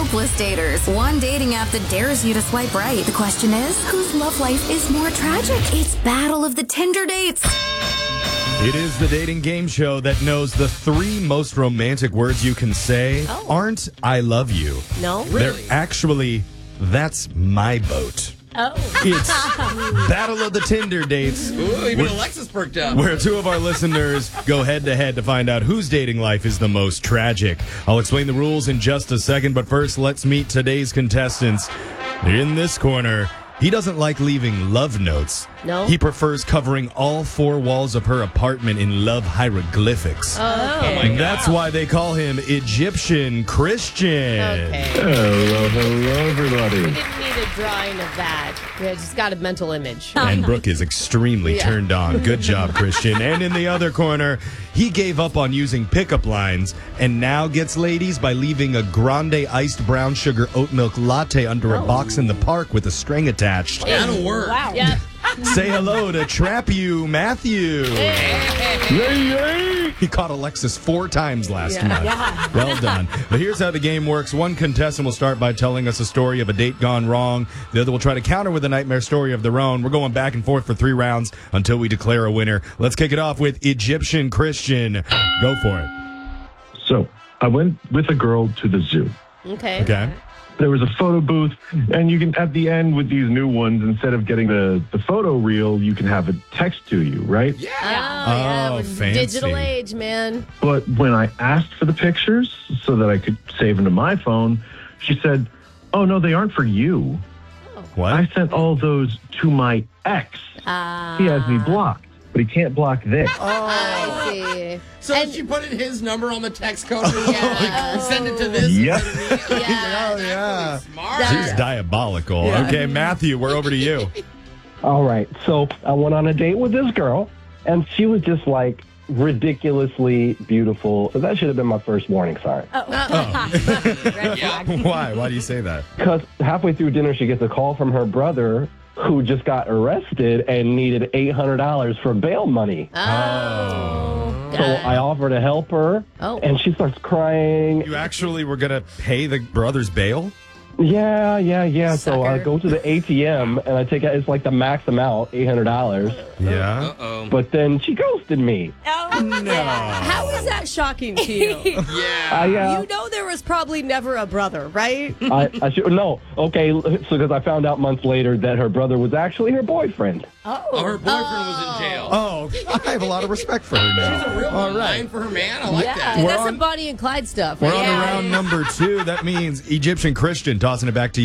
hopeless daters. One dating app that dares you to swipe right. The question is, whose love life is more tragic? It's Battle of the Tinder Dates. It is the dating game show that knows the 3 most romantic words you can say aren't I love you. No? They're actually, that's my boat. Oh. It's Battle of the Tinder Dates. Ooh, even Alexis perked up. Where 2 of our listeners go head-to-head to find out whose dating life is the most tragic. I'll explain the rules in just a second, but first, let's meet today's contestants. In this corner, he doesn't like leaving love notes. No? He prefers covering all 4 walls of her apartment in love hieroglyphics. Oh, okay. my God. That's why they call him Egyptian Christian. Okay. Hello, everybody. We didn't need a drawing of that. We just got a mental image. And Brooke is extremely Yeah. turned on. Good job, Christian. And in the other corner, he gave up on using pickup lines and now gets ladies by leaving a grande iced brown sugar oat milk latte under a box in the park with a string attached. That'll work. Wow. Yeah. Say hello to Trap You, Matthew. He caught Alexis 4 times last month. Yeah. Well done. But here's how the game works. One contestant will start by telling us a story of a date gone wrong. The other will try to counter with a nightmare story of their own. We're going back and forth for 3 rounds until we declare a winner. Let's kick it off with Egyptian Christian. Go for it. So I went with a girl to the zoo. Okay. Okay. There was a photo booth, and you can, at the end with these new ones, instead of getting the photo reel, you can have it text to you, right? Yeah. Yeah, Oh, fancy. digital age, man. But when I asked for the pictures so that I could save them to my phone, she said, "Oh, no, they aren't for you. What? I sent all those to my ex. He has me blocked, but he can't block this." I see. So And- she put in his number on the text code and send it to this. Yep. Yeah. yeah. Smart. She's diabolical. Okay, Matthew, we're over to you. All right. So I went on a date with this girl, and she was just like ridiculously beautiful. So that should have been my first warning sign. Yeah. Why? Why do you say that? Because halfway through dinner, she gets a call from her brother who just got arrested and needed $800 for bail money. Oh. So I offer to help her, Oh. and she starts crying. You actually were going to pay the brother's bail? Yeah. So I Sucker. go to the ATM, and I take out, it's like the max amount, $800. Yeah. Uh-oh. But then she ghosted me. How is that shocking to you? Yeah. You know there was probably never a brother, right? I should no. Okay, so because I found out months later that her brother was actually her boyfriend. Oh, her boyfriend was in jail. Oh, I have a lot of respect for her now. She's a real All line for her man. I like Yeah, that. We're that's on- some Bonnie and Clyde stuff. We're on Yeah. to round number 2. That means Egyptian Christian tossing it back to you.